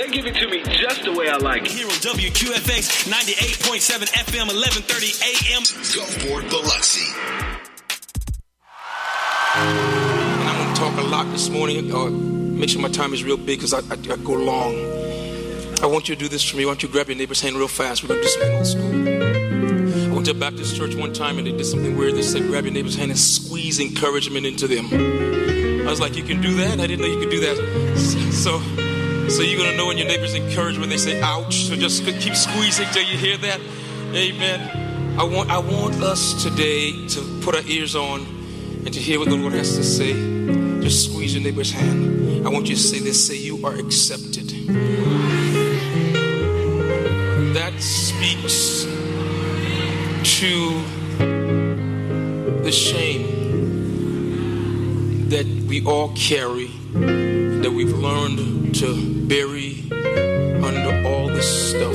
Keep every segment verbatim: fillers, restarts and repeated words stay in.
They give it to me just the way I like it. Here on W Q F X ninety-eight point seven F M, eleven thirty A M. Gulfport, Biloxi. And I'm going to talk a lot this morning. Uh, make sure my time is real big because I, I, I go long. I want you to do this for me. I want you to grab your neighbor's hand real fast. We're going to do something old school. I went to a Baptist church one time and they did something weird. They said, grab your neighbor's hand and squeeze encouragement into them. I was like, you can do that? I didn't know you could do that. So, so you're going to know when your neighbor's encouraged when they say, ouch. So just keep squeezing till you hear that. Amen. I want, I want us today to put our ears on and to hear what the Lord has to say. Just squeeze your neighbor's hand. I want you to say this. Say, you are accepted. That speaks to the shame that we all carry, that we've learned to bury under all this stuff.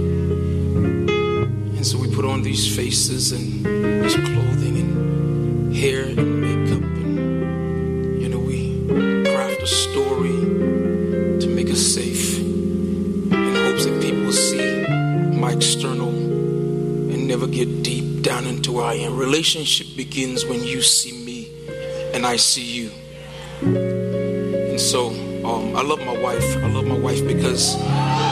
And so we put on these faces and this clothing and hair and makeup, and you know, we craft a story to make us safe in hopes that people will see my external and never get deep down into who I am. Relationship begins when you see me and I see you. And so um, I love my wife. I love my wife because uh,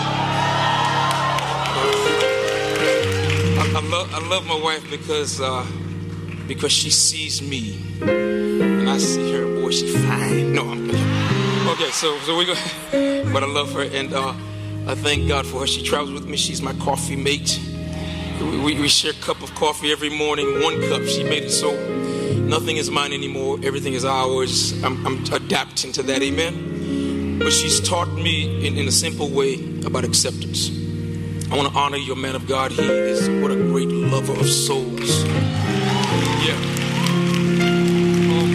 I, I love I love my wife because uh, because she sees me and I see her. Boy, she fine. No, I'm okay. So so we go, but I love her and uh, I thank God for her. She travels with me. She's my coffee mate. We, we, we share a cup of coffee every morning. One cup. She made it so nothing is mine anymore. Everything is ours. I'm, I'm adapting to that. Amen. But she's taught me in, in a simple way about acceptance. I want to honor your man of God. He is what a great lover of souls. Yeah. Um,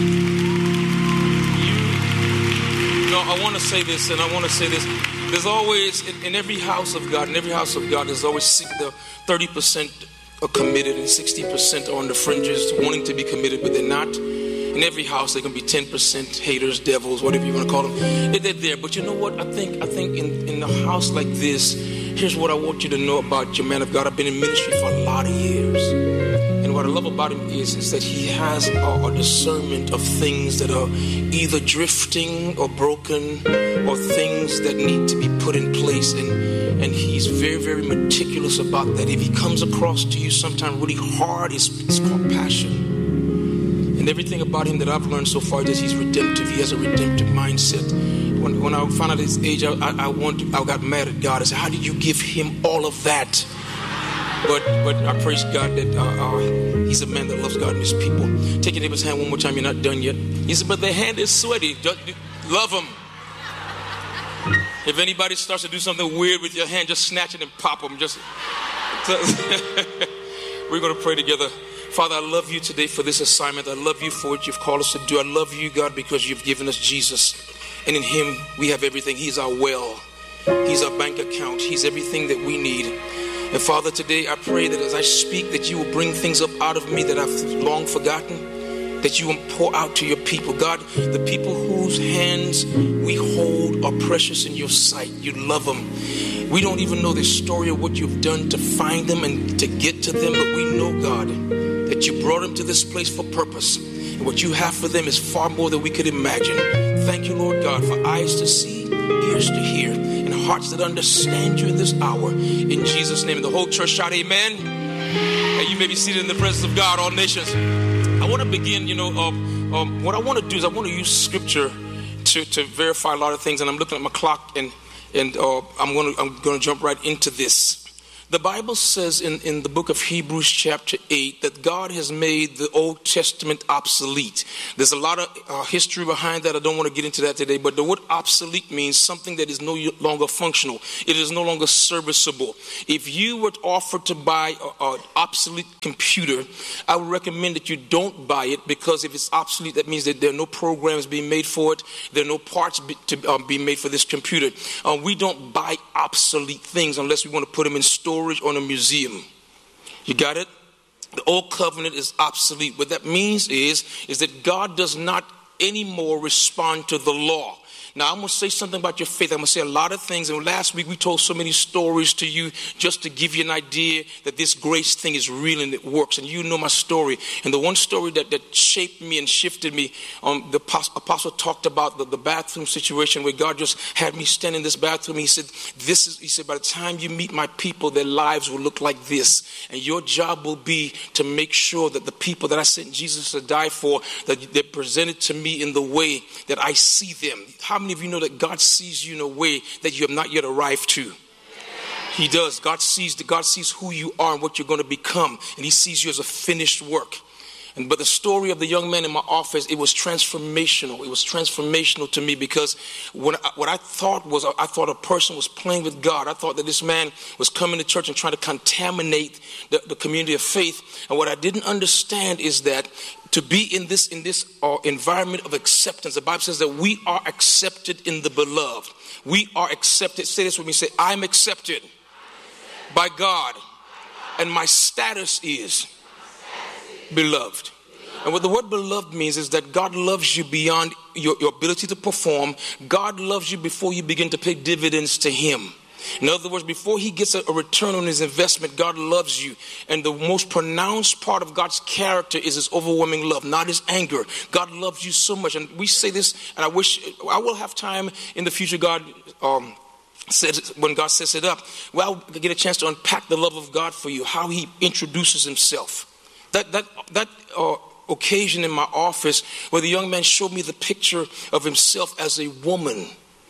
you, you know, I want to say this, and I want to say this. There's always, in, in every house of God, in every house of God, there's always the thirty percent are committed and sixty percent are on the fringes, wanting to be committed, but they're not. In every house, there can be ten percent haters, devils, whatever you want to call them. They're there. But you know what? I think I think in, in a house like this, here's what I want you to know about your man of God. I've been in ministry for a lot of years. And what I love about him is, is that he has a, a discernment of things that are either drifting or broken or things that need to be put in place. And, and he's very, very meticulous about that. If he comes across to you sometime really hard, it's, it's called passion. And everything about him that I've learned so far is he's redemptive. He has a redemptive mindset. When, when I found out his age, I, I, I, wanted, I got mad at God. I said, how did you give him all of that? But but I praise God that uh, uh, he's a man that loves God and his people. Take your neighbor's hand one more time. You're not done yet. He said, but their hand is sweaty. Love them. If anybody starts to do something weird with your hand, just snatch it and pop them. Just we're going to pray together. Father, I love you today for this assignment. I love you for what you've called us to do. I love you, God, because you've given us Jesus. And in him, we have everything. He's our well. He's our bank account. He's everything that we need. And Father, today I pray that as I speak, that you will bring things up out of me that I've long forgotten, that you will pour out to your people. God, the people whose hands we hold are precious in your sight. You love them. We don't even know the story of what you've done to find them and to get to them, but we know, God, that you brought them to this place for purpose. And what you have for them is far more than we could imagine. Thank you, Lord God, for eyes to see, ears to hear, and hearts that understand you in this hour. In Jesus' name. And the whole church shout amen. And you may be seated in the presence of God, all nations. I want to begin, you know, um, um, what I want to do is I want to use scripture to, to verify a lot of things. And I'm looking at my clock and, and uh, I'm going to I'm going to jump right into this. The Bible says in, in the book of Hebrews chapter eight that God has made the Old Testament obsolete. There's a lot of uh, history behind that. I don't want to get into that today. But the word obsolete means something that is no longer functional. It is no longer serviceable. If you were offered to buy an obsolete computer, I would recommend that you don't buy it, because if it's obsolete, that means that there are no programs being made for it. There are no parts be, to uh, be made for this computer. Uh, we don't buy obsolete things unless we want to put them in storage on a museum. You got it? The old covenant is obsolete. What that means is, is that God does not anymore respond to the law. Now, I'm going to say something about your faith. I'm going to say a lot of things. And last week, we told so many stories to you just to give you an idea that this grace thing is real and it works. And you know my story. And the one story that, that shaped me and shifted me, um, the apostle, apostle talked about the, the bathroom situation where God just had me stand in this bathroom. He said, "This is," he said, "by the time you meet my people, their lives will look like this. And your job will be to make sure that the people that I sent Jesus to die for, that they're presented to me in the way that I see them." How many of you know that God sees you in a way that you have not yet arrived to? He does. God sees the, God sees who you are and what you're going to become. And he sees you as a finished work. And but the story of the young man in my office, it was transformational. It was transformational to me because when I, what I thought was, I thought a person was playing with God. I thought that this man was coming to church and trying to contaminate the, the community of faith. And what I didn't understand is that to be in this in this uh, environment of acceptance, the Bible says that we are accepted in the beloved. We are accepted. Say this with me. Say, "I'm accepted by God, and my status is beloved." And what the word beloved means is that God loves you beyond your, your ability to perform. God loves you before you begin to pay dividends to him. In other words, before he gets a, a return on his investment, God loves you. And the most pronounced part of God's character is his overwhelming love, not his anger. God loves you so much. And we say this, and I wish I will have time in the future, God, um, says, when God sets it up, well, I'll get a chance to unpack the love of God for you, how he introduces himself. That, that, that, uh, occasion in my office where the young man showed me the picture of himself as a woman.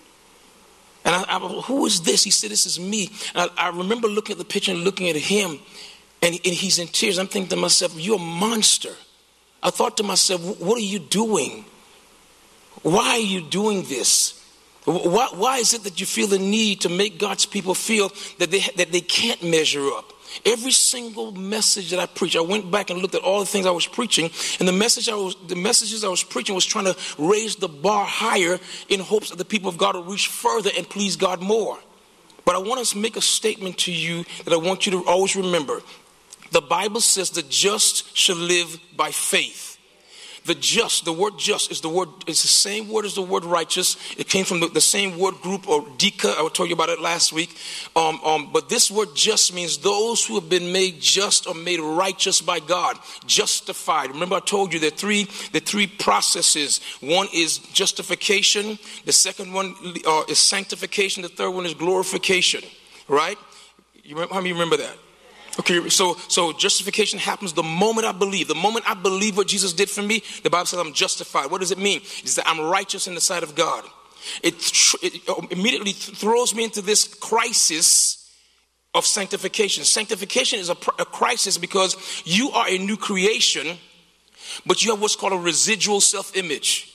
And I, I, who is this? He said, "This is me." And I, I remember looking at the picture and looking at him, and, and he's in tears. I'm thinking to myself, "You're a monster." I thought to myself, "What are you doing? Why are you doing this? Why, why is it that you feel the need to make God's people feel that they that they can't measure up?" Every single message that I preach, I went back and looked at all the things I was preaching, and the message I was, the messages I was preaching was trying to raise the bar higher in hopes that the people of God will reach further and please God more. But I want to make a statement to you that I want you to always remember. The Bible says the just shall live by faith. The just, the word just is the word, it's the same word as the word righteous. It came from the, the same word group, or dika. I told you about it last week. Um, um, but this word just means those who have been made just or made righteous by God, justified. Remember I told you there are three, there are three processes. One is justification. The second one uh, is sanctification. The third one is glorification, right? You remember, how many remember that? Okay, so so justification happens the moment I believe. The moment I believe what Jesus did for me, the Bible says I'm justified. What does it mean? It's that I'm righteous in the sight of God. It, it immediately throws me into this crisis of sanctification. Sanctification is a, a crisis because you are a new creation, but you have what's called a residual self-image.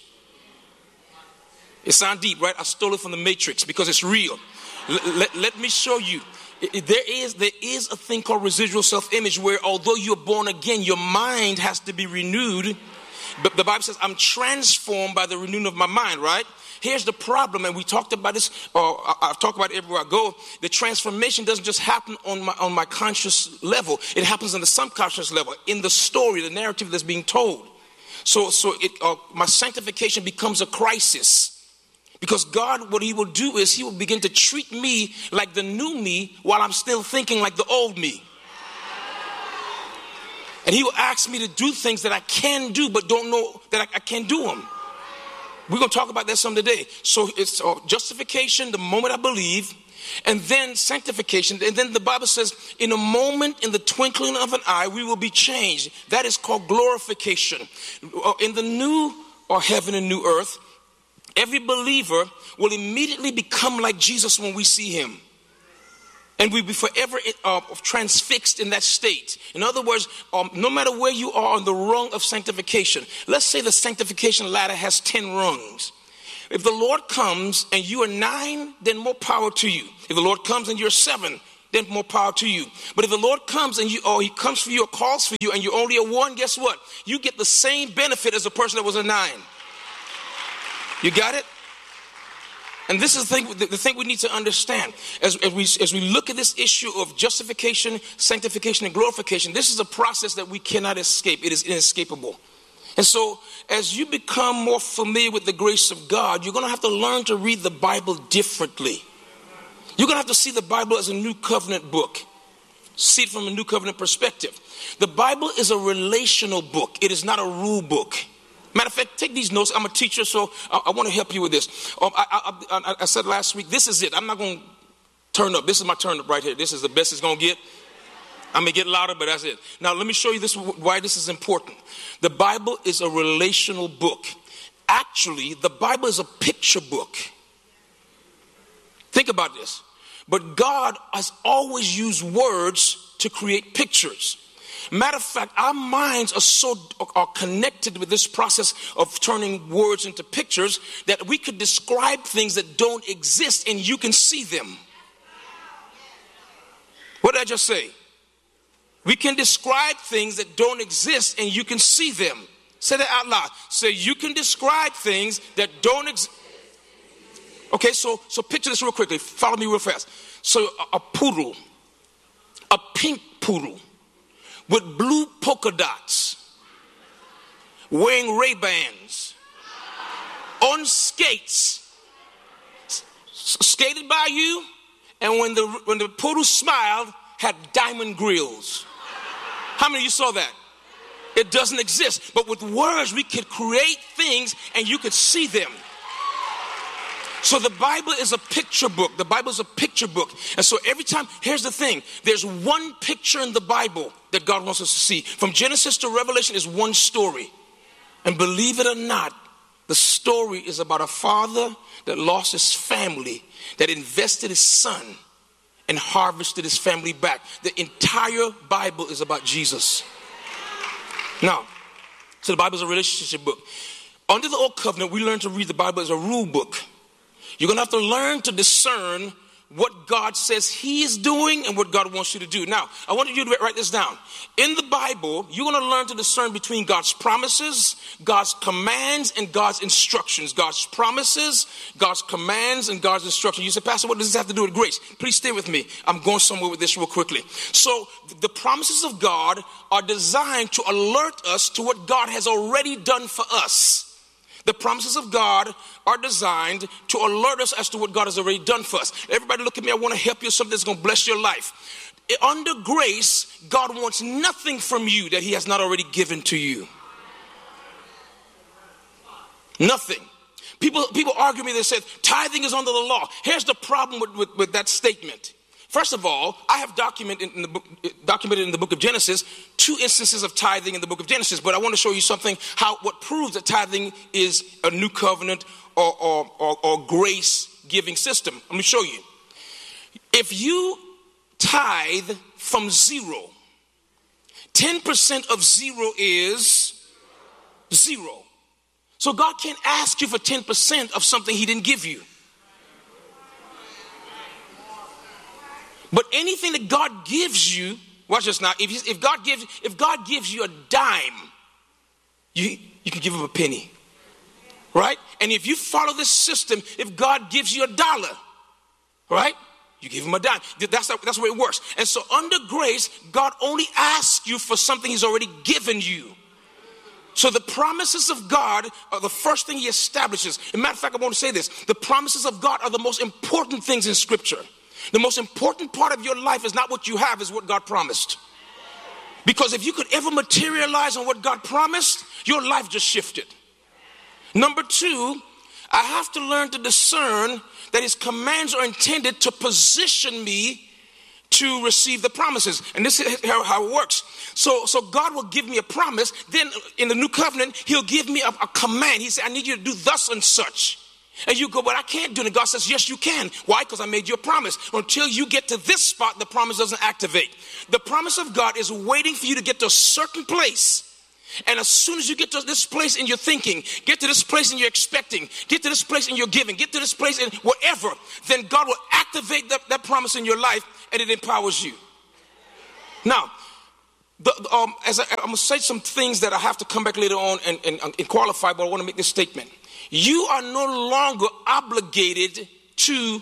It sounds deep, right? I stole it from the Matrix because it's real. L- let, let me show you. There is there is a thing called residual self-image where although you're born again, your mind has to be renewed. But the Bible says, "I'm transformed by the renewing of my mind," right? Here's the problem, and we talked about this, or I've talked about it everywhere I go. The transformation doesn't just happen on my on my conscious level. It happens on the subconscious level, in the story, the narrative that's being told. So, so it, uh, my sanctification becomes a crisis. Because God, what he will do is he will begin to treat me like the new me while I'm still thinking like the old me. And he will ask me to do things that I can do but don't know that I, I can't do them. We're going to talk about that some today. So it's uh, justification, the moment I believe, and then sanctification. And then the Bible says, in a moment, in the twinkling of an eye, we will be changed. That is called glorification. Uh, in the new or heaven and new earth, every believer will immediately become like Jesus when we see him. And we'll be forever uh, transfixed in that state. In other words, um, no matter where you are on the rung of sanctification, let's say the sanctification ladder has ten rungs. If the Lord comes and you are nine, then more power to you. If the Lord comes and you're seven, then more power to you. But if the Lord comes and you, or he comes for you or calls for you and you're only a one, guess what? You get the same benefit as a person that was a nine. You got it? And this is the thing, the thing we need to understand. As, as, we, as we look at this issue of justification, sanctification, and glorification, this is a process that we cannot escape. It is inescapable. And so as you become more familiar with the grace of God, you're going to have to learn to read the Bible differently. You're going to have to see the Bible as a new covenant book. See it from a new covenant perspective. The Bible is a relational book. It is not a rule book. Matter of fact, take these notes. I'm a teacher, so I, I want to help you with this. Um, I, I, I, I said last week, this is it. I'm not going to turn up. This is my turn up right here. This is the best it's going to get. I'm going to get louder, but that's it. Now, let me show you this why this is important. The Bible is a relational book. Actually, the Bible is a picture book. Think about this. But God has always used words to create pictures. Matter of fact, our minds are so are connected with this process of turning words into pictures that we could describe things that don't exist and you can see them. What did I just say? We can describe things that don't exist and you can see them. Say that out loud. Say, you can describe things that don't exist. Okay, so so picture this real quickly. Follow me real fast. So a, a poodle, a pink poodle with blue polka dots, wearing Ray-Bans, on skates, s- skated by you, and when the when the poodle smiled, had diamond grills. How many of you saw that? It doesn't exist. But with words, we could create things and you could see them. So the Bible is a picture book. The Bible is a picture book. And so every time, here's the thing. There's one picture in the Bible that God wants us to see. From Genesis to Revelation is one story. And believe it or not, the story is about a father that lost his family, that invested his son, and harvested his family back. The entire Bible is about Jesus. Now, so the Bible is a relationship book. Under the Old Covenant, we learn to read the Bible as a rule book. You're going to have to learn to discern what God says he is doing and what God wants you to do. Now, I want you to write this down. In the Bible, you're going to learn to discern between God's promises, God's commands, and God's instructions. God's promises, God's commands, and God's instructions. You say, Pastor, what does this have to do with grace? Please stay with me. I'm going somewhere with this real quickly. So the promises of God are designed to alert us to what God has already done for us. The promises of God are designed to alert us as to what God has already done for us. Everybody look at me. I want to help you with something that's going to bless your life. Under grace, God wants nothing from you that he has not already given to you. Nothing. People, people argue with me. They said tithing is under the law. Here's the problem with, with, with that statement. First of all, I have documented in the book, documented in the book of Genesis two instances of tithing in the book of Genesis. But I want to show you something, how what proves that tithing is a new covenant or, or, or, or grace-giving system. Let me show you. If you tithe from zero, ten percent of zero is zero. So God can't ask you for ten percent of something he didn't give you. But anything that God gives you, watch this now. If, if God gives, if God gives you a dime, you you can give him a penny, right? And if you follow this system, if God gives you a dollar, right, you give him a dime. That's that's the way it works. And so under grace, God only asks you for something he's already given you. So the promises of God are the first thing he establishes. As a matter of fact, I want to say this: the promises of God are the most important things in Scripture. The most important part of your life is not what you have, is what God promised. Because if you could ever materialize on what God promised, your life just shifted. Number two, I have to learn to discern that his commands are intended to position me to receive the promises. And this is how, how it works. So, so God will give me a promise. Then in the new covenant, he'll give me a, a command. He said, I need you to do thus and such. And you go, but I can't do it. And God says, yes, you can. Why? Because I made you a promise. Until you get to this spot, the promise doesn't activate. The promise of God is waiting for you to get to a certain place. And as soon as you get to this place in your thinking, get to this place in your expecting, get to this place in your giving, get to this place in whatever, then God will activate that, that promise in your life and it empowers you. Now, the, um, as I, I'm going to say some things that I have to come back later on and, and, and qualify, but I want to make this statement. You are no longer obligated to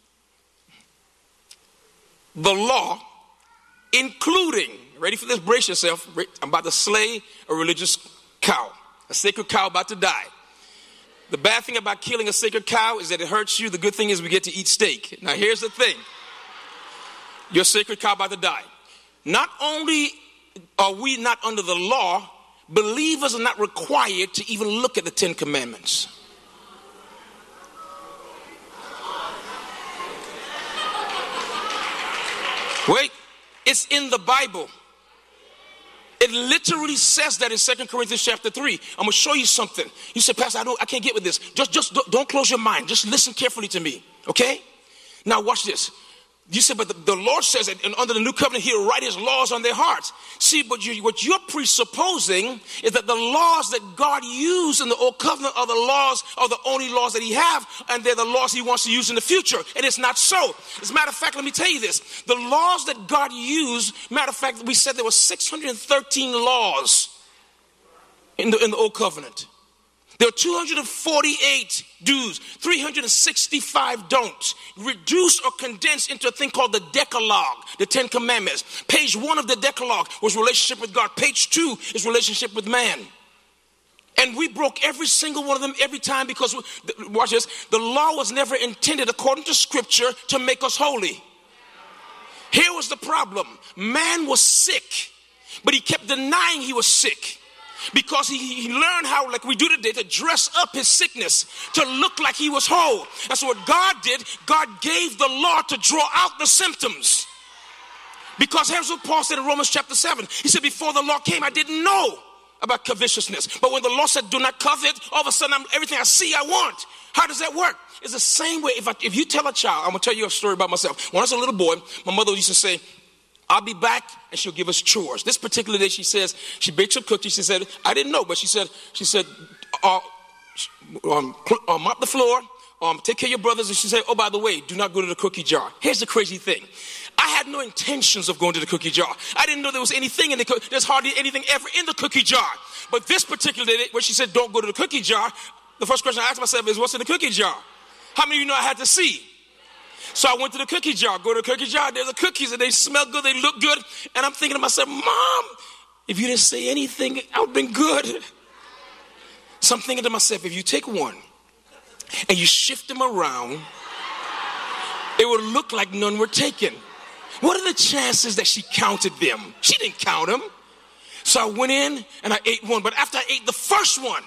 the law, including, ready for this, brace yourself, I'm about to slay a religious cow. A sacred cow about to die. The bad thing about killing a sacred cow is that it hurts you. The good thing is we get to eat steak. Now here's the thing. Your sacred cow about to die. Not only are we not under the law, believers are not required to even look at the Ten Commandments. Wait, it's in the Bible. It literally says that in Second Corinthians chapter three. I'm going to show you something. You say, Pastor, I don't, I can't get with this. Just, just don't, don't close your mind. Just listen carefully to me. Okay? Now watch this. You said, but the, the Lord says that and under the new covenant, he'll write his laws on their hearts. See, but you, what you're presupposing is that the laws that God used in the old covenant are the laws, are the only laws that he have, and they're the laws he wants to use in the future. And it's not so. As a matter of fact, let me tell you this. The laws that God used, matter of fact, we said there were six hundred thirteen laws in the, in the old covenant. There are two hundred forty-eight do's, three hundred sixty-five don'ts, reduced or condensed into a thing called the Decalogue, the Ten Commandments. Page one of the Decalogue was relationship with God. Page two is relationship with man. And we broke every single one of them every time because, we, watch this, the law was never intended, according to Scripture, to make us holy. Here was the problem. Man was sick, but he kept denying he was sick. Because he, he learned how, like we do today, to dress up his sickness, to look like he was whole. That's what God did. God gave the law to draw out the symptoms. Because here's what Paul said in Romans chapter seven. He said, before the law came, I didn't know about covetousness. But when the law said, do not covet, all of a sudden, I'm, everything I see, I want. How does that work? It's the same way. If, I, if you tell a child, I'm going to tell you a story about myself. When I was a little boy, my mother used to say, I'll be back, and she'll give us chores. This particular day, she says, she baked some cookies. She said, I didn't know, but she said, she said, uh, um, uh, mop the floor, um, take care of your brothers. And she said, oh, by the way, do not go to the cookie jar. Here's the crazy thing. I had no intentions of going to the cookie jar. I didn't know there was anything in the cookie. There's hardly anything ever in the cookie jar. But this particular day, when she said, don't go to the cookie jar, the first question I asked myself is, what's in the cookie jar? How many of you know I had to see? So I went to the cookie jar, go to the cookie jar, there's the cookies and they smell good, they look good. And I'm thinking to myself, Mom, if you didn't say anything, I would have been good. So I'm thinking to myself, if you take one and you shift them around, it would look like none were taken. What are the chances that she counted them? She didn't count them. So I went in and I ate one, but after I ate the first one,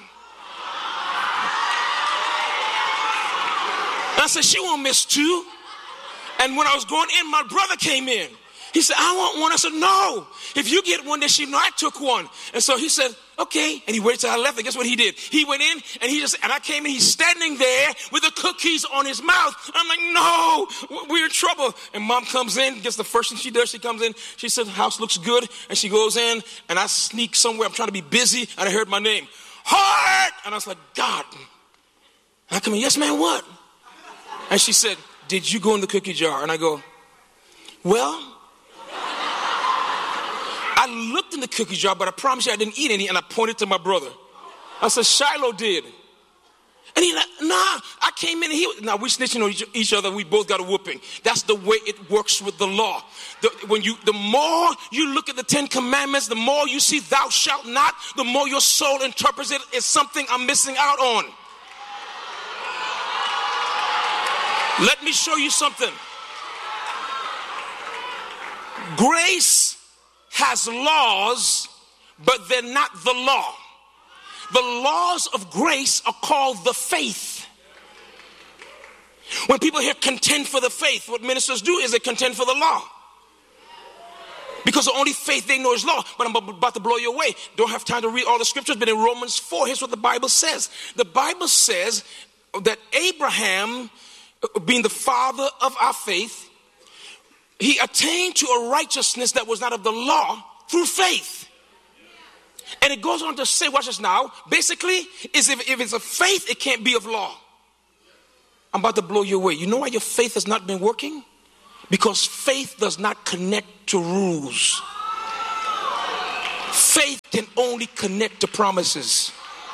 I said, she won't miss two. And when I was going in, my brother came in. He said, I want one. I said, no. If you get one, then she know I took one. And so he said, okay. And he waited till I left. And guess what he did? He went in and he just, and I came in, he's standing there with the cookies on his mouth. I'm like, no, we're in trouble. And Mom comes in, gets the first thing she does, she comes in, she said, the house looks good. And she goes in and I sneak somewhere. I'm trying to be busy. And I heard my name, Hart. And I was like, God. And I come in, yes, man, what? And she said, did you go in the cookie jar? And I go, well, I looked in the cookie jar, but I promise you I didn't eat any. And I pointed to my brother. I said, Shiloh did. And he's like, nah, I came in and he, now we snitching on each, each other. We both got a whooping. That's the way it works with the law. The, when you, the more you look at the Ten Commandments, the more you see thou shalt not, the more your soul interprets it as something I'm missing out on. Let me show you something. Grace has laws, but they're not the law. The laws of grace are called the faith. When people hear contend for the faith, what ministers do is they contend for the law. Because the only faith they know is law. But I'm about to blow you away. Don't have time to read all the scriptures, but in Romans four, here's what the Bible says. The Bible says that Abraham, being the father of our faith, he attained to a righteousness that was not of the law through faith. And it goes on to say, watch this now, basically, is if, if it's a faith, it can't be of law. I'm about to blow you away. You know why your faith has not been working? Because faith does not connect to rules. Faith can only connect to promises.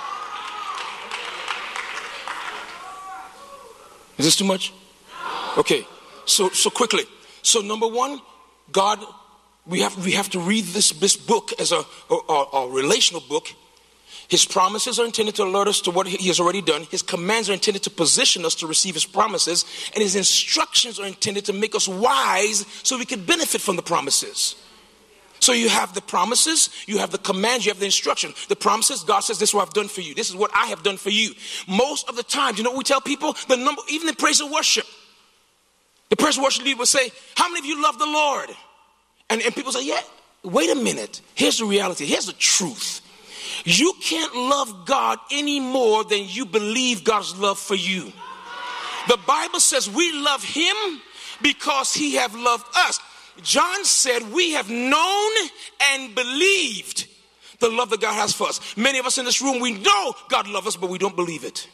Is this too much? Okay, so so quickly. So number one, God, we have we have to read this this book as a, a, a relational book, His promises are intended to alert us to what he has already done. His commands are intended to position us to receive his promises. And his instructions are intended to make us wise so we can benefit from the promises. So you have the promises, you have the commands, you have the instruction. The promises, God says, this is what I've done for you. This is what I have done for you. Most of the time, you know what we tell people? The number, even in praise and worship. The praise and worship leader will say, how many of you love the Lord? And, and people say, yeah, wait a minute. Here's the reality. Here's the truth. You can't love God any more than you believe God's love for you. The Bible says we love him because he have loved us. John said we have known and believed the love that God has for us. Many of us in this room, we know God loves us, but we don't believe it.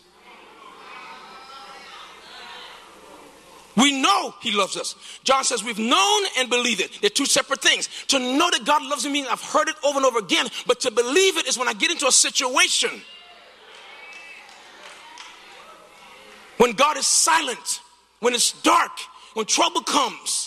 We know he loves us. John says we've known and believed it. They're two separate things. To know that God loves me means I've heard it over and over again, but to believe it is when I get into a situation when God is silent, when it's dark, when trouble comes.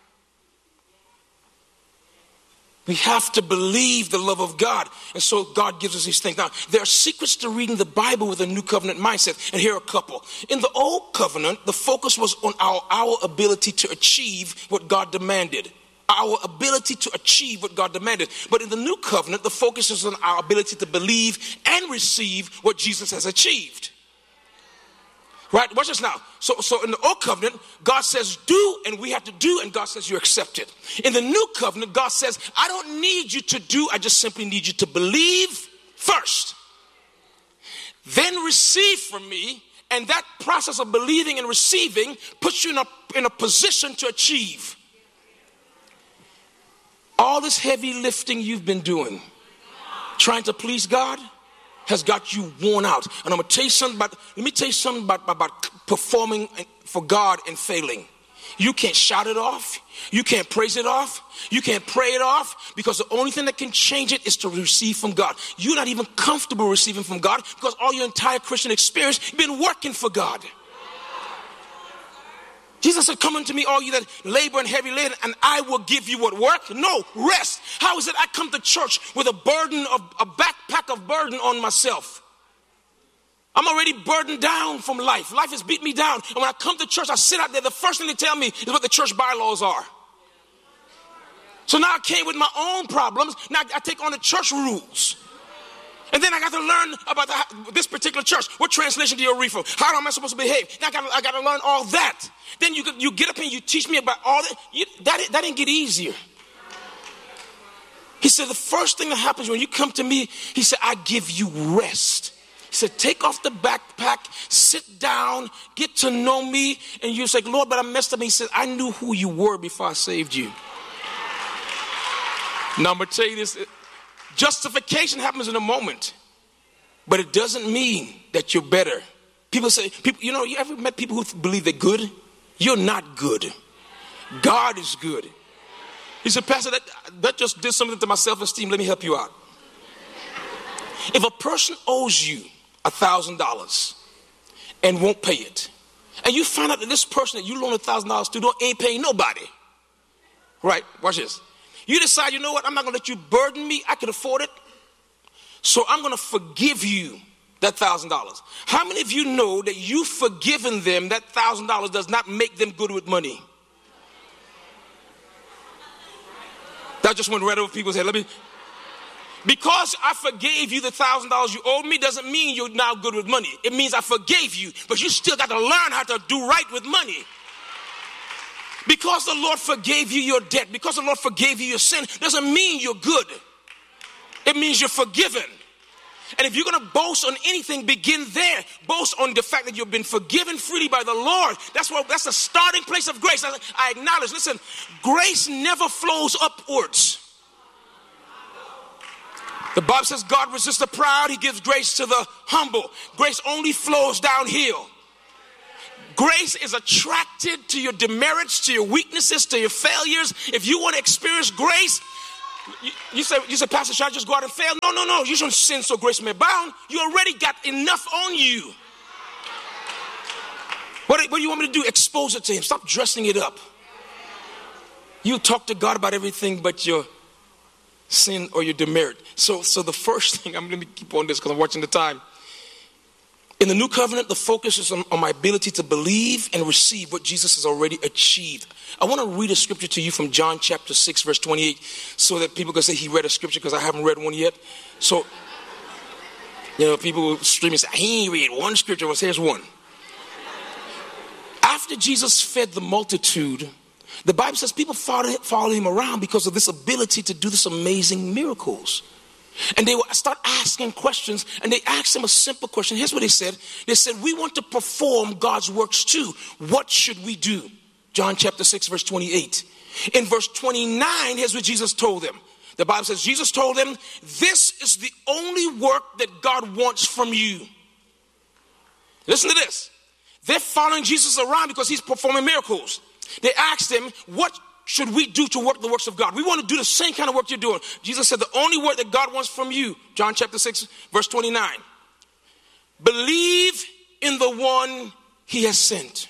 We have to believe the love of God. And so God gives us these things. Now, there are secrets to reading the Bible with a new covenant mindset. And here are a couple. In the old covenant, the focus was on our, our ability to achieve what God demanded. Our ability to achieve what God demanded. But in the new covenant, the focus is on our ability to believe and receive what Jesus has achieved. Right? Watch this now. So, so in the old covenant, God says do, and we have to do, and God says you're accepted. In the new covenant, God says, I don't need you to do, I just simply need you to believe first. Then receive from me, and that process of believing and receiving puts you in a, in a position to achieve. All this heavy lifting you've been doing, trying to please God, has got you worn out. And I'm going to tell you something about, let me tell you something about, about performing for God and failing. You can't shout it off. You can't praise it off. You can't pray it off, because the only thing that can change it is to receive from God. You're not even comfortable receiving from God because all your entire Christian experience, you've been working for God. Jesus said, come unto me, all you that labor and heavy laden, and I will give you what? Work? No, rest. How is it I come to church with a burden of, a backpack of burden on myself? I'm already burdened down from life. Life has beat me down. And when I come to church, I sit out there, the first thing they tell me is what the church bylaws are. So now I came with my own problems. Now I take on the church rules. And then I got to learn about the, this particular church. What translation do you read from? How am I supposed to behave? Now I got to, I got to learn all that. Then you, you get up and you teach me about all that. You, that. That didn't get easier. He said the first thing that happens when you come to me, he said, I give you rest. He said, take off the backpack, sit down, get to know me. And you say, Lord, but I messed up. And he said, I knew who you were before I saved you. Now I'm going to tell you this. Justification happens in a moment, but it doesn't mean that you're better. People say, people, you know, you ever met people who believe they're good? You're not good. God is good. He said, Pastor, that, that just did something to my self-esteem. Let me help you out. If a person owes you a thousand dollars and won't pay it, and you find out that this person that you loan a thousand dollars to don't ain't paying nobody, right? Watch this. You decide, you know what, I'm not going to let you burden me. I can afford it. So I'm going to forgive you that one thousand dollars. How many of you know that you forgiving them, that one thousand dollars does not make them good with money? That just went right over people's head. Let me, because I forgave you the one thousand dollars you owed me doesn't mean you're now good with money. It means I forgave you, but you still got to learn how to do right with money. Because the Lord forgave you your debt, because the Lord forgave you your sin, doesn't mean you're good. It means you're forgiven. And if you're going to boast on anything, begin there. Boast on the fact that you've been forgiven freely by the Lord. That's what, that's the starting place of grace. I, I acknowledge, listen, grace never flows upwards. The Bible says God resists the proud. He gives grace to the humble. Grace only flows downhill. Grace is attracted to your demerits, to your weaknesses, to your failures. If you want to experience grace, you, you say, you say, Pastor, should I just go out and fail? No, no, no. You shouldn't sin so grace may abound. You already got enough on you. What, what do you want me to do? Expose it to him. Stop dressing it up. You talk to God about everything but your sin or your demerit. So, so the first thing, I'm going to keep on this because I'm watching the time. In the new covenant, the focus is on, on my ability to believe and receive what Jesus has already achieved. I want to read a scripture to you from John chapter six, verse twenty-eight, so that people can say he read a scripture because I haven't read one yet. So, you know, people will stream and say, he ain't read one scripture. Well, here's one. After Jesus fed the multitude, the Bible says people followed, followed him around because of this ability to do this amazing miracles. And they would start asking questions, and they asked him a simple question. Here's what they said. They said, we want to perform God's works too. What should we do? John chapter six, verse twenty-eight. In verse twenty-nine, here's what Jesus told them. The Bible says, Jesus told them, this is the only work that God wants from you. Listen to this. They're following Jesus around because he's performing miracles. They asked him, what should we do to work the works of God? We want to do the same kind of work you're doing. Jesus said, the only work that God wants from you, John chapter six, verse twenty-nine, believe in the one he has sent.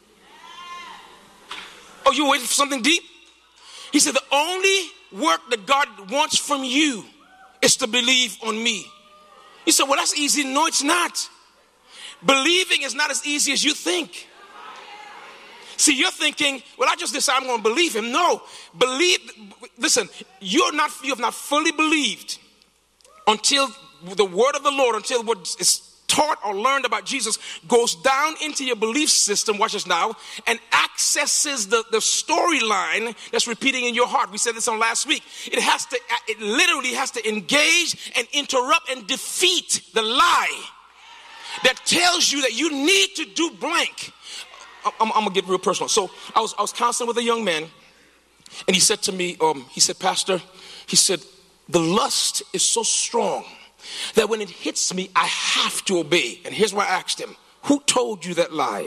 Oh, you waiting for something deep? He said, the only work that God wants from you is to believe on me. He said, well, that's easy. No, it's not. Believing is not as easy as you think. See, you're thinking, well, I just decided I'm going to believe him. No, believe, listen, you're not, you have not fully believed until the word of the Lord, until what is taught or learned about Jesus goes down into your belief system, watch this now, and accesses the, the storyline that's repeating in your heart. We said this on last week. It has to, it literally has to engage and interrupt and defeat the lie that tells you that you need to do blank. I'm, I'm gonna get real personal. So I was I was counseling with a young man, and he said to me, um, he said, Pastor, he said, the lust is so strong that when it hits me, I have to obey. And here's why I asked him, who told you that lie?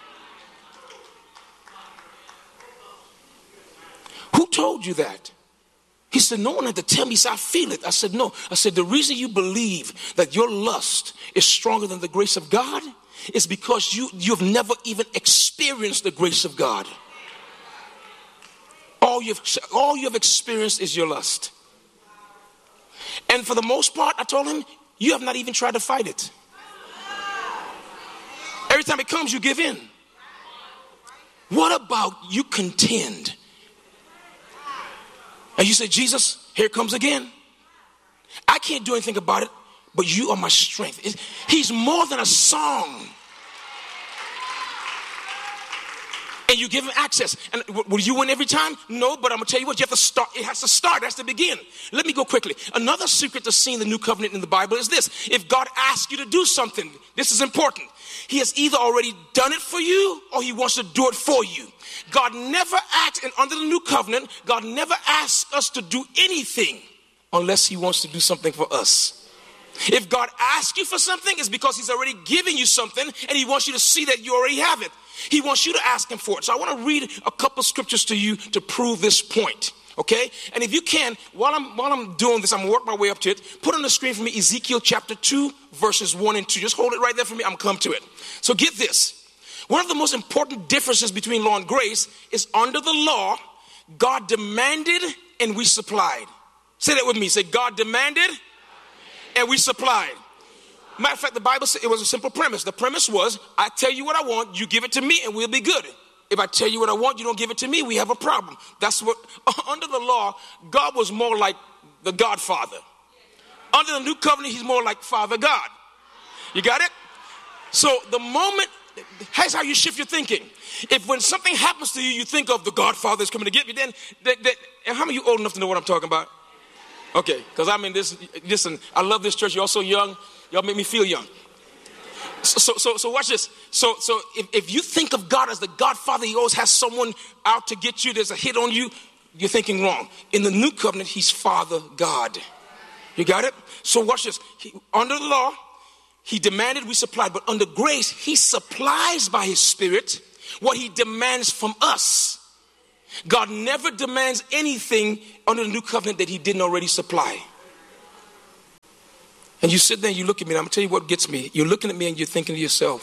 Who told you that? He said, no one had to tell me. He said, I feel it. I said, no. I said, the reason you believe that your lust is stronger than the grace of God is because you, you've never even experienced the grace of God. All you've, all you've experienced is your lust. And for the most part, I told him, you have not even tried to fight it. Every time it comes, you give in. What about you contend? And you say, Jesus, here it comes again. I can't do anything about it, but you are my strength. He's more than a song. And you give him access. And will you win every time? No, but I'm going to tell you what, you have to start. It has to start. It has to begin. Let me go quickly. Another secret to seeing the new covenant in the Bible is this. If God asks you to do something, this is important. He has either already done it for you or he wants to do it for you. God never acts, and under the new covenant, God never asks us to do anything unless he wants to do something for us. If God asks you for something, it's because he's already giving you something and he wants you to see that you already have it. He wants you to ask him for it. So I want to read a couple scriptures to you to prove this point. Okay? And if you can, while I'm while I'm doing this, I'm going to work my way up to it. Put on the screen for me Ezekiel chapter two, verses one and two. Just hold it right there for me. I'm going to come to it. So get this. One of the most important differences between law and grace is under the law, God demanded and we supplied. Say that with me. Say, God demanded and we supplied. Matter of fact, the Bible said it was a simple premise. The premise was, I tell you what I want, you give it to me and we'll be good. If I tell you what I want, you don't give it to me, we have a problem. That's what, under the law, God was more like the Godfather. Under the new covenant, he's more like Father God. You got it? So the moment, here's how you shift your thinking. If when something happens to you, you think of the Godfather is coming to get you, then, that, that, and how many of you old enough to know what I'm talking about? Okay, because I'm in this, listen, I love this church. You're all so young. Y'all make me feel young. So, so, so watch this. So, so if, if you think of God as the Godfather, he always has someone out to get you. There's a hit on you. You're thinking wrong. In the new covenant, he's Father God. You got it? So watch this. He, under the law, he demanded, we supplied. But under grace, he supplies by his Spirit what he demands from us. God never demands anything under the new covenant that he didn't already supply. And you sit there and you look at me, and I'm going to tell you what gets me. You're looking at me and you're thinking to yourself,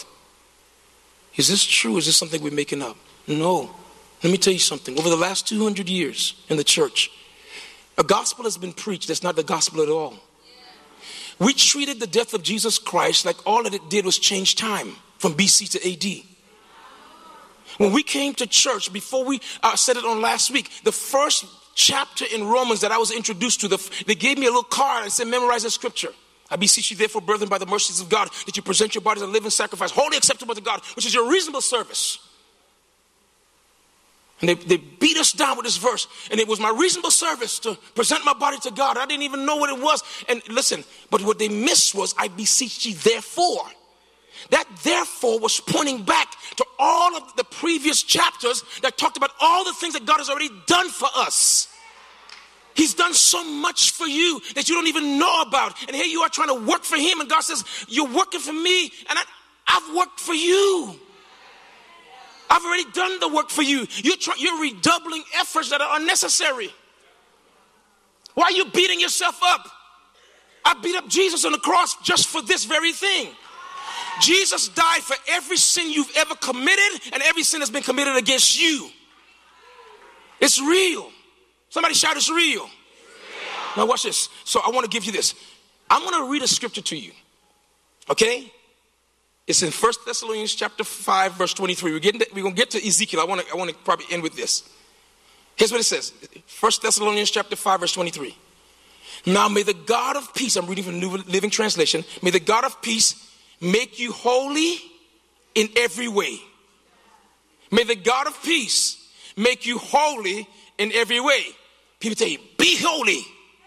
is this true? Is this something we're making up? No. Let me tell you something. Over the last two hundred years in the church, A gospel has been preached that's not the gospel at all. We treated the death of Jesus Christ like all that it did was change time from B C to A D. When we came to church, before we uh, said it on last week, the first chapter in Romans that I was introduced to, the, they gave me a little card and said, memorize the scripture. I beseech you therefore, brethren, by the mercies of God, that you present your bodies a living sacrifice, wholly acceptable to God, which is your reasonable service. And they, they beat us down with this verse. And it was my reasonable service to present my body to God. I didn't even know what it was. And listen, but what they missed was, I beseech you therefore. That therefore was pointing back to all of the previous chapters that talked about all the things that God has already done for us. He's done so much for you that you don't even know about. And here you are trying to work for him. And God says, you're working for me. And I, I've worked for you. I've already done the work for you. You're, try, you're redoubling efforts that are unnecessary. Why are you beating yourself up? I beat up Jesus on the cross just for this very thing. Jesus died for every sin you've ever committed and every sin that's been committed against you. It's real. Somebody shout, it's real. It's real. Now watch this. So I want to give you this. I'm going to read a scripture to you. Okay? It's in First Thessalonians chapter five, verse twenty-three. We're, getting to, we're going to get to Ezekiel. I want to I want to probably end with this. Here's what it says. First Thessalonians chapter five, verse twenty-three. Now may the God of peace, I'm reading from the New Living Translation, may the God of peace make you holy in every way. May the God of peace make you holy in every way. People tell you, be holy.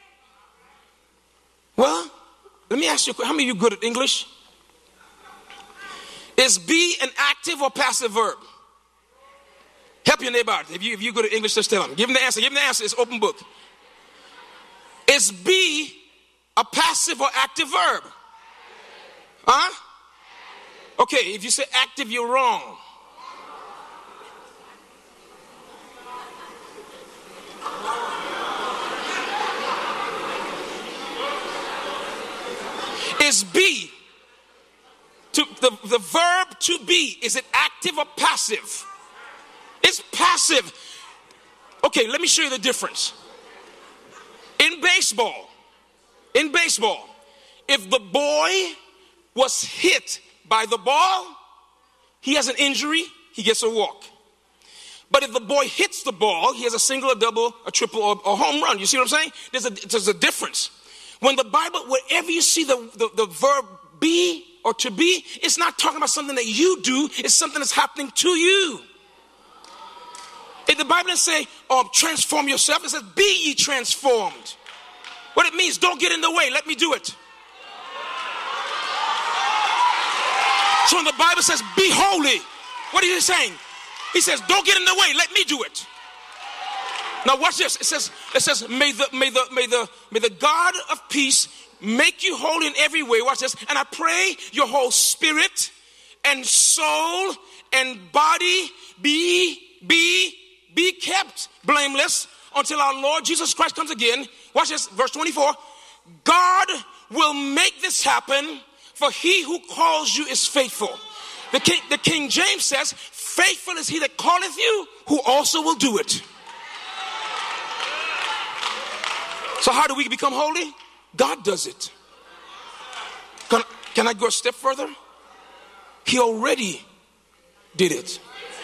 Well, let me ask you, how many of you good at English? Is be an active or passive verb? Help your neighbor out. If, you, if you're good at English, just tell them. Give them the answer. Give them the answer. It's open book. Is be a passive or active verb? Huh? Okay, if you say active, you're wrong. Is be. To, the, the verb to be, is it active or passive? It's passive. Okay, let me show you the difference. In baseball, in baseball, if the boy was hit by the ball, he has an injury, he gets a walk. But if the boy hits the ball, he has a single, a double, a triple, or a home run. You see what I'm saying? There's a, there's a difference. When the Bible, wherever you see the, the, the verb be or to be, it's not talking about something that you do, it's something that's happening to you. If the Bible doesn't say, oh, transform yourself, it says, be ye transformed. What it means, don't get in the way, let me do it. So when the Bible says, be holy, what is he saying? He says, don't get in the way, let me do it. Now watch this. It says, it says, may the may the may the may the God of peace make you holy in every way. Watch this. And I pray your whole spirit and soul and body be be be kept blameless until our Lord Jesus Christ comes again. Watch this, verse twenty-four. God will make this happen, for he who calls you is faithful. The King, the King James says, faithful is he that calleth you, who also will do it. So how do we become holy? God does it. Can, can I go a step further? He already did it.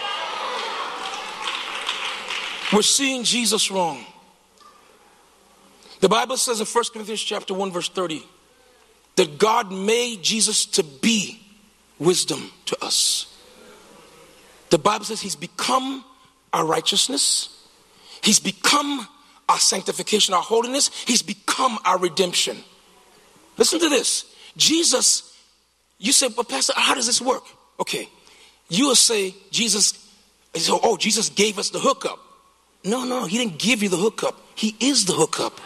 We're seeing Jesus wrong. The Bible says in First Corinthians chapter one, verse thirty, that God made Jesus to be wisdom to us. The Bible says he's become our righteousness. He's become our sanctification, our holiness. He's become our redemption. Listen to this. Jesus, you say, but Pastor, how does this work? Okay. You will say, Jesus, oh, Jesus gave us the hookup. No, no, he didn't give you the hookup. He is the hookup.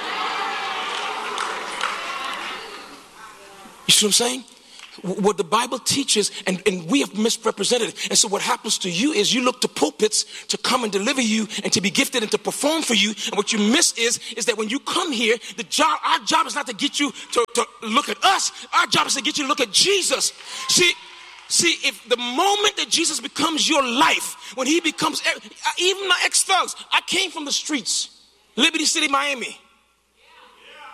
You see what I'm saying? What the Bible teaches, and, and we have misrepresented it. And so what happens to you is you look to pulpits to come and deliver you and to be gifted and to perform for you. And what you miss is, is that when you come here, the job, our job is not to get you to, to look at us. Our job is to get you to look at Jesus. See, see, if the moment that Jesus becomes your life, when he becomes, even my ex-thugs, I came from the streets, Liberty City, Miami.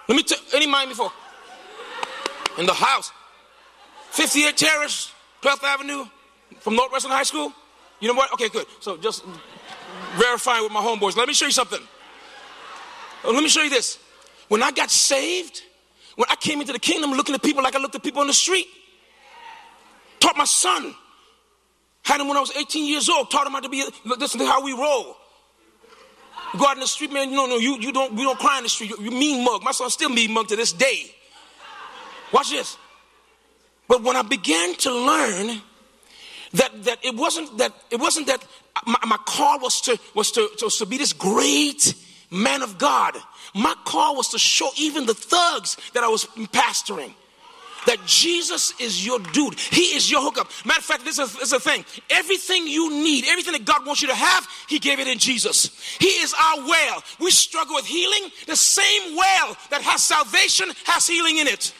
Let me tell any mind before. In the house. fifty-eight Terrace, twelfth Avenue, from Northwestern High School. You know what? Okay, good. So just verifying with my homeboys. Let me show you something. Let me show you this. When I got saved, when I came into the kingdom looking at people like I looked at people on the street. Taught my son. Had him when I was eighteen years old. Taught him how to be, this is how we roll. Go out in the street, man, no, no, you, you don't, we don't cry in the street. You, you mean mug. My son still mean mug to this day. Watch this. But when I began to learn that, that it wasn't that, it wasn't that my, my call was to, was to, to, to be this great man of God. My call was to show even the thugs that I was pastoring that Jesus is your dude. He is your hookup. Matter of fact, this is, this is the thing. Everything you need, everything that God wants you to have, he gave it in Jesus. He is our well. We struggle with healing. The same well that has salvation has healing in it.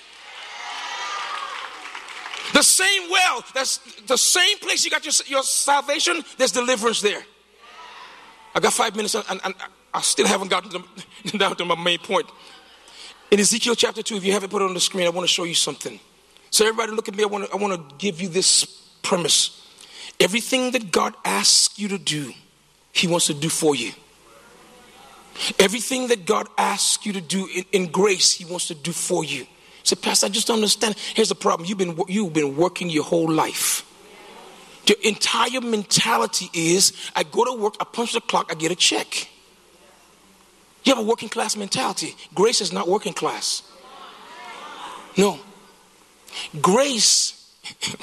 The same well, that's the same place you got your, your salvation, there's deliverance there. I got five minutes and, and I still haven't gotten to, down to my main point. In Ezekiel chapter two, if you haven't put it on the screen, I want to show you something. So everybody look at me, I want to, I want to give you this premise. Everything that God asks you to do, he wants to do for you. Everything that God asks you to do in, in grace, he wants to do for you. Say, Pastor, I just don't understand. Here's the problem. You've been, you've been working your whole life. Your entire mentality is, I go to work, I punch the clock, I get a check. You have a working class mentality. Grace is not working class. No. Grace,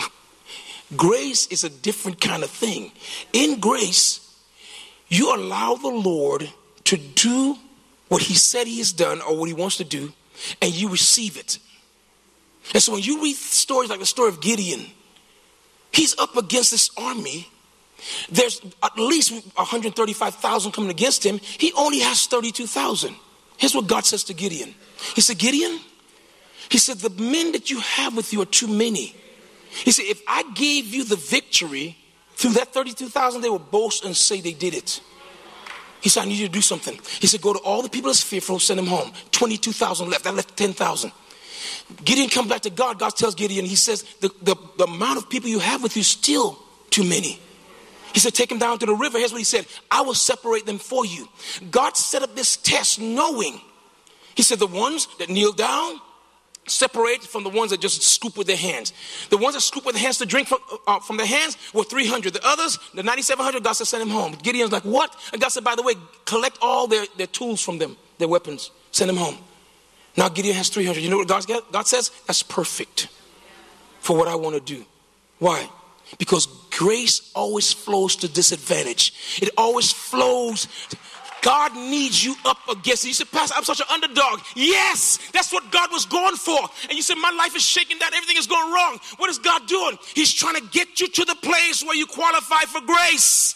grace is a different kind of thing. In grace, you allow the Lord to do what he said he has done or what he wants to do, and you receive it. And so when you read stories like the story of Gideon, he's up against this army. There's at least one hundred thirty-five thousand coming against him. He only has thirty-two thousand. Here's what God says to Gideon. He said, Gideon, he said, the men that you have with you are too many. He said, if I gave you the victory through that thirty-two thousand, they will boast and say they did it. He said, I need you to do something. He said, go to all the people that's fearful, send them home. twenty-two thousand left. That left ten thousand. Gideon comes back to God. God tells Gideon, he says, the, the, the amount of people you have with you is still too many. He said, take them down to the river. Here's what he said. I will separate them for you. God set up this test knowing. He said, the ones that kneel down, separate from the ones that just scoop with their hands. The ones that scoop with their hands to drink from, uh, from their hands were three hundred. The others, the ninety-seven hundred, God said, send them home. Gideon's like, what? And God said, by the way, collect all their, their tools from them, their weapons. Send them home. Now Gideon has three hundred. You know what God, God says? That's perfect for what I want to do. Why? Because grace always flows to disadvantage. It always flows. God needs you up against it. You said, Pastor, I'm such an underdog. Yes, that's what God was going for. And you said, my life is shaking down. Everything is going wrong. What is God doing? He's trying to get you to the place where you qualify for grace.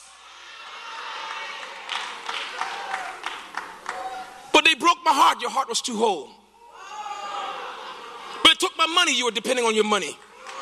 But they broke my heart. Your heart was too whole. But it took my money. You were depending on your money.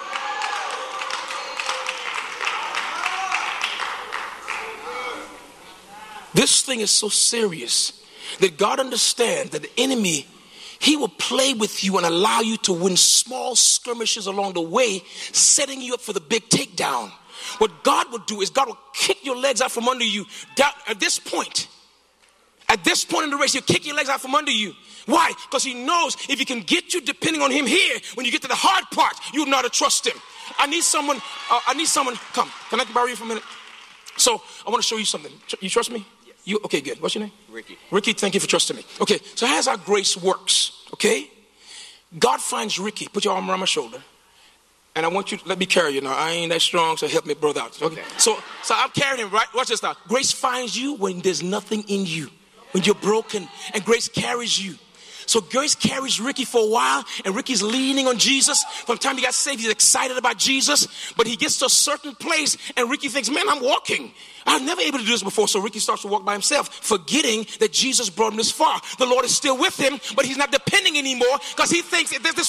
This thing is so serious that God understands that the enemy, he will play with you and allow you to win small skirmishes along the way, setting you up for the big takedown. What God will do is God will kick your legs out from under you. Down, at this point, at this point in the race, he'll kick your legs out from under you. Why? Because he knows if he can get you depending on him here, when you get to the hard part, you'll know how to trust him. I need someone, uh, I need someone, come, can I borrow you for a minute? So I want to show you something. You trust me? You, okay, good. What's your name? Ricky. Ricky, thank you for trusting me. Okay, so here's how grace works, okay? God finds Ricky. Put your arm around my shoulder. And I want you to let me carry you now. I ain't that strong, so help me brother out. Okay. So, so I'm carrying him, right? Watch this now. Grace finds you when there's nothing in you. When you're broken. And grace carries you. So grace carries Ricky for a while, and Ricky's leaning on Jesus. From the time he got saved, he's excited about Jesus. But he gets to a certain place, and Ricky thinks, man, I'm walking. I've never been able to do this before. So Ricky starts to walk by himself, forgetting that Jesus brought him this far. The Lord is still with him, but he's not depending anymore because he thinks if there's this